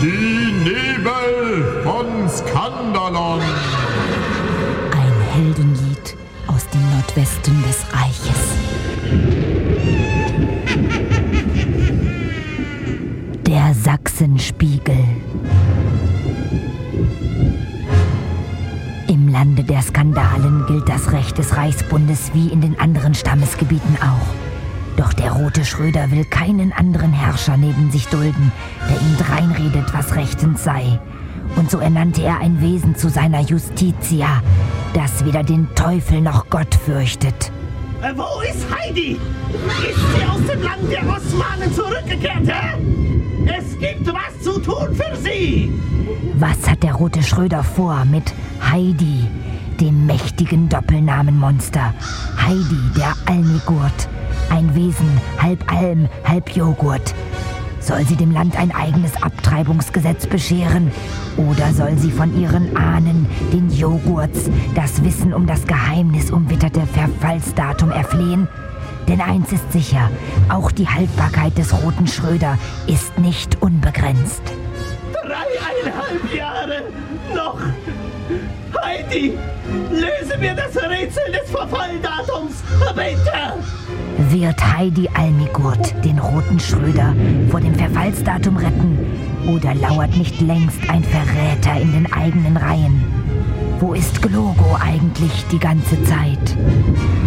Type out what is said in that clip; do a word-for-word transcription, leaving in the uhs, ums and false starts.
Die Nebel von Skandalon. Ein Heldenlied aus dem Nordwesten des Reiches. Der Sachsenspiegel. Im Lande der Skandalen gilt das Recht des Reichsbundes wie in den anderen Stammesgebieten auch. Doch der rote Schröder will keinen anderen Herrscher neben sich dulden, der ihm dreinredet, was rechtens sei. Und so ernannte er ein Wesen zu seiner Justitia, das weder den Teufel noch Gott fürchtet. Äh, wo ist Heidi? Ist sie aus dem Land der Osmanen zurückgekehrt, hä? Es gibt was zu tun für sie! Was hat der rote Schröder vor mit Heidi, dem mächtigen Doppelnamenmonster? Heidi, der Almigurt. Ein Wesen, halb Alm, halb Joghurt. Soll sie dem Land ein eigenes Abtreibungsgesetz bescheren? Oder soll sie von ihren Ahnen, den Joghurts, das Wissen um das geheimnisumwitterte Verfallsdatum erflehen? Denn eins ist sicher, auch die Haltbarkeit des roten Schröder ist nicht unbegrenzt. Dreieinhalb Jahre noch! Heidi, löse mir das Rätsel des Verfalldatums, bitte! Wird Heidi Almigurt den roten Schröder vor dem Verfallsdatum retten? Oder lauert nicht längst ein Verräter in den eigenen Reihen? Wo ist Glogo eigentlich die ganze Zeit?